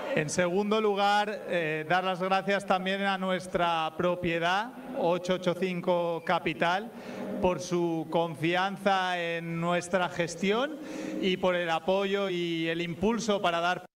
En segundo lugar, dar las gracias también a nuestra propiedad, 885 Capital, por su confianza en nuestra gestión y por el apoyo y el impulso para dar